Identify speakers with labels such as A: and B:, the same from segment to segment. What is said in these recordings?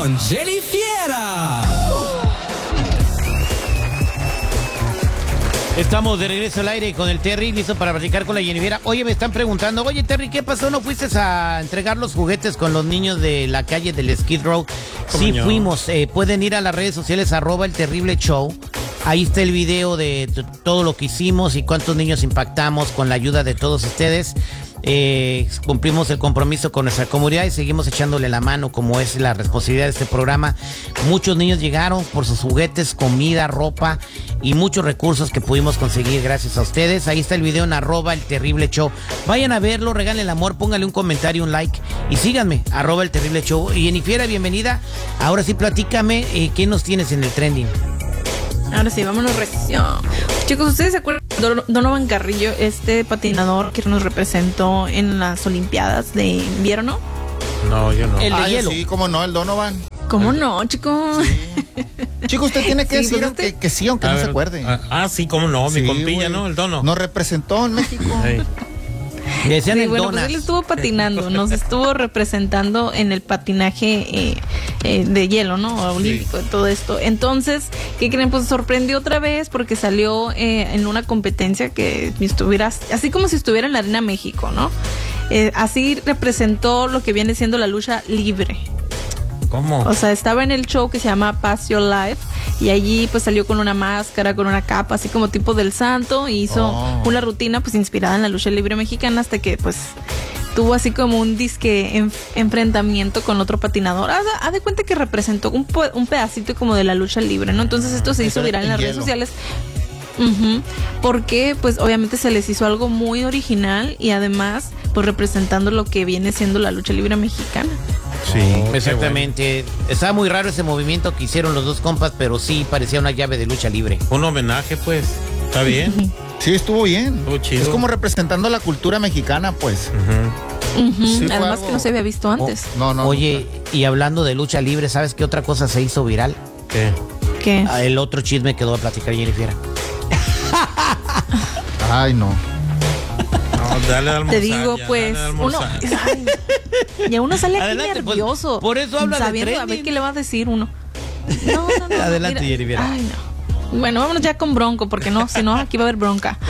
A: con Jenny Fiera.
B: Estamos de regreso al aire con el Terry, listo para platicar con la Jenny Fiera. Oye, me están preguntando, oye Terry, ¿qué pasó? ¿No fuiste a entregar los juguetes con los niños de la calle del Skid Row? Sí, no? Fuimos. Pueden ir a las redes sociales @elterribleshow. Ahí está el video de todo lo que hicimos y cuántos niños impactamos con la ayuda de todos ustedes. Cumplimos el compromiso con nuestra comunidad y seguimos echándole la mano como es la responsabilidad de este programa. Muchos niños llegaron por sus juguetes, comida, ropa y muchos recursos que pudimos conseguir gracias a ustedes. Ahí está el video en @elterribleshow. Vayan a verlo, regalen el amor, pónganle un comentario, un like y síganme, @elterribleshow. Y Jenny Fiera, bienvenida. Ahora sí, platícame, ¿qué nos tienes en el trending?
C: Ahora sí, vámonos recio. Chicos, ¿ustedes se acuerdan de Donovan Carrillo, este patinador que nos representó en las Olimpiadas de invierno?
D: No, yo no.
B: El de hielo.
E: Sí, cómo no, el Donovan.
C: ¿Cómo no, chicos?
E: Sí. Chico, usted tiene que decir que sí, aunque no se acuerde.
D: Sí, cómo no, mi compilla,
E: güey.
D: ¿no? El Dono.
E: Nos representó en México.
D: Hey.
B: Decían el
C: Bueno,
B: Donas.
C: pues él estuvo patinando, nos estuvo representando en el patinaje de hielo, ¿no? Olímpico, todo esto. Entonces, ¿qué creen? Pues sorprendió otra vez porque salió en una competencia que estuviera, así como si estuviera en la Arena México, ¿no? Así representó lo que viene siendo la lucha libre.
D: ¿Cómo?
C: O sea, estaba en el show que se llama Pass Your Life y allí pues salió con una máscara, con una capa, así como tipo del santo, y hizo una rutina pues inspirada en la lucha libre mexicana hasta que pues tuvo así como un disque enfrentamiento con otro patinador. Haz de cuenta que representó un pedacito como de la lucha libre, ¿no? Entonces esto se hizo viral en las redes sociales. Porque pues obviamente se les hizo algo muy original y además pues representando lo que viene siendo la lucha libre mexicana.
B: Sí, exactamente. Bueno. Estaba muy raro ese movimiento que hicieron los dos compas, pero sí parecía una llave de lucha libre.
D: Un homenaje, pues. Está bien.
E: Sí, estuvo bien.
D: Estuvo chido.
E: Es como representando la cultura mexicana, pues.
C: Sí, además que no se había visto antes.
E: No.
B: Oye, y hablando de lucha libre, ¿sabes qué otra cosa se hizo viral?
C: ¿Qué?
B: El otro chisme quedó a platicar Jenny Fiera.
E: Ay, no.
D: Dale al
C: te digo, pues, uno sale aquí nervioso.
B: Pues, por eso habla
C: sabiendo
B: de
C: a ver qué le va a decir uno. No.
B: Adelante, Jenny Fiera.
C: Ay, no. Bueno, vámonos ya con Bronco, porque no, si no, aquí va a haber bronca.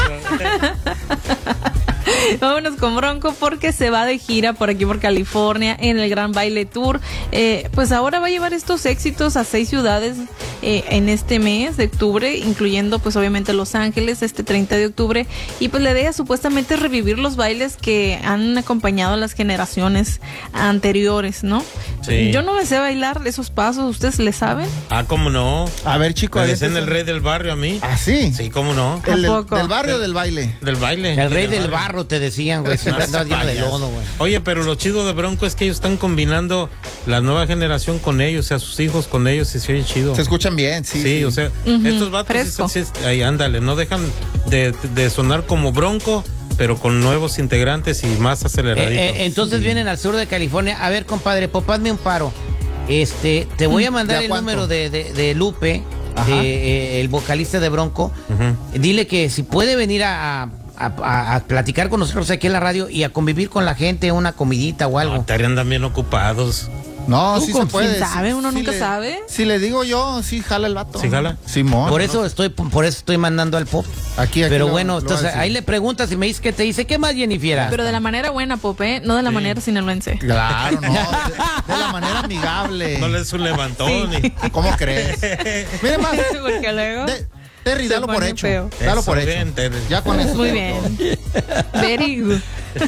C: Vámonos con Bronco porque se va de gira por aquí por California en el Gran Baile Tour. Pues ahora va a llevar estos éxitos a 6 ciudades en este mes de octubre, incluyendo pues obviamente Los Ángeles este 30 de octubre. Y pues la idea supuestamente revivir los bailes que han acompañado a las generaciones anteriores, ¿no?
D: Sí.
C: Yo no me sé bailar esos pasos, ¿ustedes le saben?
D: ¿Cómo no?
E: A ver, chicos.
D: Me dicen el rey del barrio a mí.
E: ¿Ah, sí?
D: Sí, ¿cómo no?
E: ¿Del barrio o del baile?
D: Del baile.
B: El rey del barro te decían, güey. Si andabas lleno de lodo, güey.
D: Oye, pero lo chido de Bronco es que ellos están combinando la nueva generación con ellos, o sea, sus hijos con ellos, y se oye chido.
E: Se escuchan bien, sí.
D: Sí, o sea, estos vatos ahí ándale, no dejan de sonar como Bronco, pero con nuevos integrantes y más aceleraditos.
B: Entonces vienen al sur de California. A ver, compadre, hazme un paro. Te voy a mandar el número de Lupe, el vocalista de Bronco. Dile que si puede venir a platicar con nosotros aquí en la radio y a convivir con la gente, una comidita o algo.
D: Estarían también ocupados.
E: No, sí se puede.
C: ¿Quién sabe? Uno nunca sabe.
E: Si le digo yo, sí jala el vato.
D: ¿Sí jala?
E: Simón.
B: Por eso estoy mandando al Pop.
E: Aquí
B: pero bueno, entonces ahí le preguntas y me dice que te dice, ¿qué más, Jenny Fiera?
C: Pero de la manera buena, Pop, no de la manera sinaloense.
E: Claro, no. De la manera amigable.
D: No le es un levantón.
C: Sí.
E: ¿Cómo crees? Mire más.
C: Porque luego
E: Terry, dalo por hecho.
C: Feo.
E: Dalo por hecho.
D: Bien,
E: ya con eso.
C: Muy bien. Very good.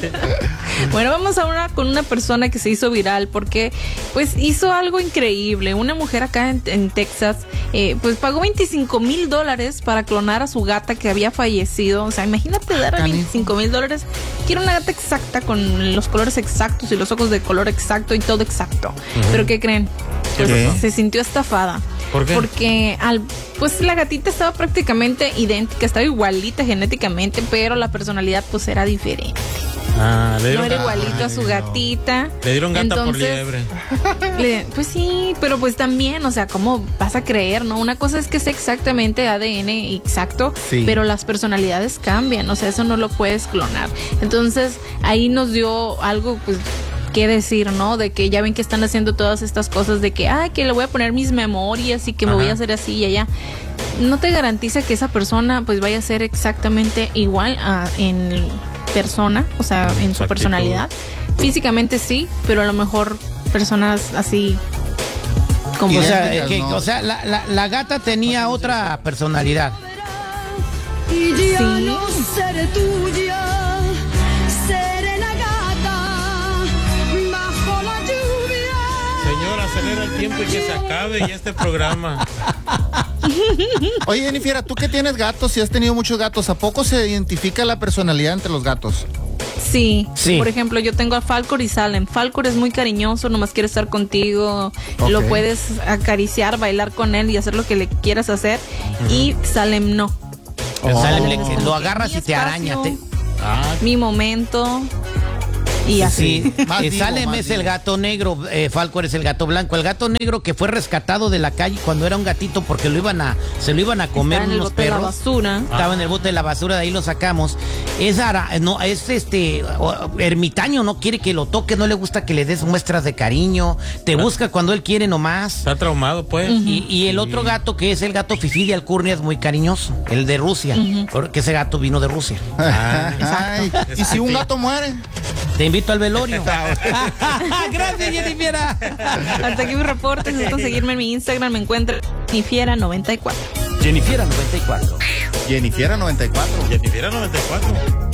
C: Bueno, vamos ahora con una persona que se hizo viral porque pues hizo algo increíble. Una mujer acá en Texas pues pagó $25,000 para clonar a su gata que había fallecido. O sea, imagínate dar a $25,000. Quiero una gata exacta con los colores exactos y los ojos de color exacto y todo exacto. Pero ¿qué creen? Pues se sintió estafada.
D: ¿Por qué?
C: Porque pues la gatita estaba prácticamente idéntica, estaba igualita genéticamente, pero la personalidad pues era diferente. No era igualito a su gatita.
D: Le dieron gata por liebre.
C: Pues sí, pero pues también, o sea, ¿cómo vas a creer, no? Una cosa es que sea exactamente ADN exacto, pero las personalidades cambian, o sea, eso no lo puedes clonar. Entonces, ahí nos dio algo, pues, qué decir, ¿no? De que ya ven que están haciendo todas estas cosas de que, que le voy a poner mis memorias y que me voy a hacer así y allá. No te garantiza que esa persona pues vaya a ser exactamente igual en persona, o sea, en su personalidad. Físicamente sí, pero a lo mejor personas así como...
B: O sea, la gata tenía otra personalidad.
F: Y ya no seré tuya, seré la gata bajo la lluvia.
D: Señor, acelera el tiempo y que se acabe ya este programa.
E: Oye, Jennifer, tú que tienes gatos y has tenido muchos gatos, ¿a poco se identifica la personalidad entre los gatos?
C: Sí. Por ejemplo, yo tengo a Falcor y Salem. Falcor es muy cariñoso, nomás quiere estar contigo, lo puedes acariciar, bailar con él y hacer lo que le quieras hacer. Y Salem no.
B: Salem lo agarras y te araña.
C: Mi momento. Y así.
B: Salem es el gato negro, Falcor es el gato blanco. El gato negro que fue rescatado de la calle cuando era un gatito porque se lo iban a comer unos perros.
C: De la basura.
B: Estaba en el bote de la basura, de ahí lo sacamos. Es ermitaño, no quiere que lo toque, no le gusta que le des muestras de cariño, te busca cuando él quiere nomás.
D: Está traumado, pues.
B: Y el otro gato, que es el gato fifí de Alcurnia, es muy cariñoso, el de Rusia, porque ese gato vino de Rusia.
E: ¿Y si un gato muere?
B: Te invito al velorio. Gracias, Jennifer.
C: Hasta aquí mi reporte. Si gustan seguirme en mi Instagram, me encuentro Jennifiera94.
B: Jennifiera94.
E: Jennifiera94.
D: Jennifiera94.